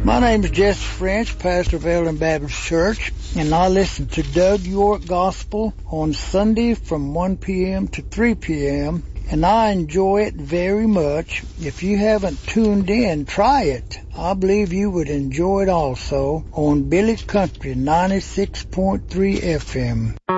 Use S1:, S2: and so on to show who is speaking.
S1: My name is Jesse French, pastor of Eldon Baptist Church, and I listen to Doug York Gospel on Sunday from 1 p.m. to 3 p.m., and I enjoy it very much. If you haven't tuned in, try it. I believe you would enjoy it also on Billy Country 96.3 FM.